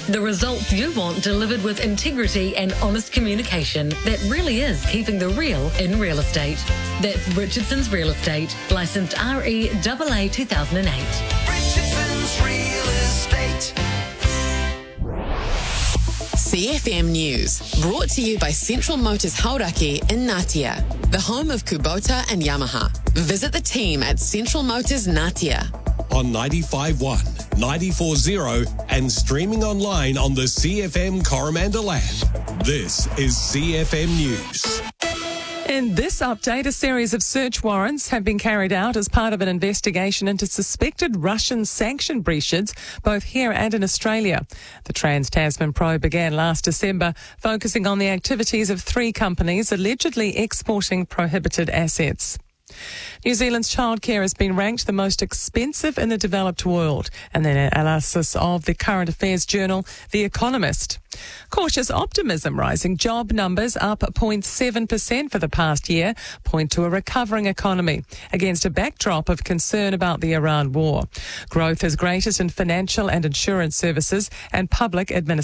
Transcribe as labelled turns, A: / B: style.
A: The results you want delivered with integrity and honest communication that really is keeping the real in real estate. That's Richardson's Real Estate, licensed REAA 2008.
B: Richardson's Real Estate.
C: CFM News, brought to you by Central Motors Hauraki in Ngatea, the home of Kubota and Yamaha. Visit the team at Central Motors Ngatea.
D: On 95.1, 94.0 and streaming online on the CFM Coromandel app. This is CFM News.
E: In this update, a series of search warrants have been carried out as part of an investigation into suspected Russian sanction breaches, both here and in Australia. The Trans-Tasman probe began last December, focusing on the activities of 3 companies allegedly exporting prohibited assets. New Zealand's childcare has been ranked the most expensive in the developed world, and an analysis of the current affairs journal, The Economist. Cautious optimism rising. Job numbers up 0.7% for the past year point to a recovering economy against a backdrop of concern about the Iran war. Growth is greatest in financial and insurance services and public administration.